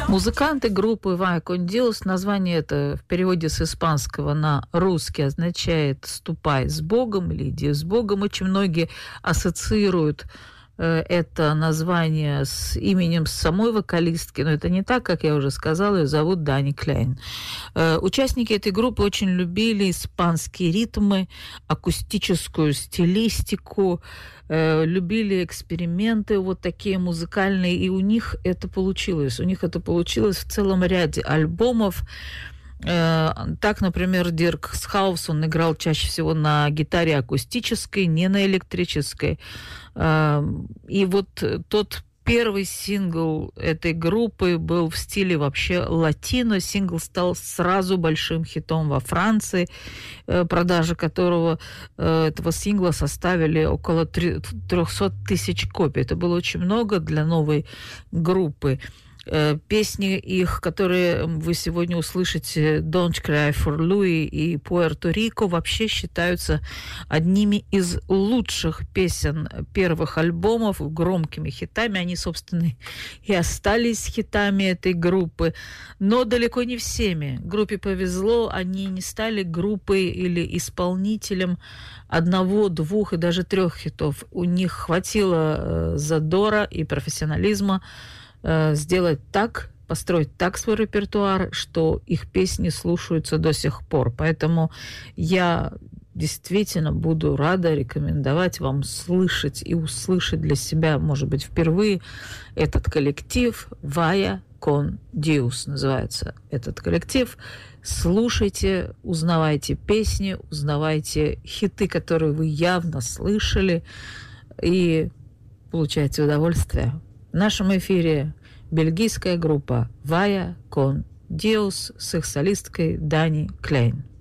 Музыканты группы Vaya con Dios, название это в переводе с испанского на русский означает «ступай с Богом» или «иди с Богом». Очень многие ассоциируют это название с именем самой вокалистки, но это не так, как я уже сказала, ее зовут Дани Клейн. Участники этой группы очень любили испанские ритмы, акустическую стилистику, любили эксперименты вот такие музыкальные, и у них это получилось. У них это получилось в целом ряде альбомов. Так, например, Дирк Схаус, он играл чаще всего на гитаре акустической, не на электрической. И вот тот первый сингл этой группы был в стиле вообще латино. Сингл стал сразу большим хитом во Франции, продажи которого этого сингла составили около 300 тысяч копий. Это было очень много для новой группы. Песни их, которые вы сегодня услышите, «Don't Cry for Louis» и «Пуэрто-Рико», вообще считаются одними из лучших песен первых альбомов, громкими хитами. Они, собственно, и остались хитами этой группы, но далеко не всеми. Группе повезло, они не стали группой или исполнителем одного, двух и даже трех хитов. У них хватило задора и профессионализма сделать так, построить так свой репертуар, что их песни слушаются до сих пор. Поэтому я действительно буду рада рекомендовать вам слышать и услышать для себя, может быть, впервые этот коллектив Vaya con Dios называется этот коллектив. Слушайте, узнавайте песни, узнавайте хиты, которые вы явно слышали, и получайте удовольствие. В нашем эфире бельгийская группа Vaya con Dios с их солисткой Дани Клейн.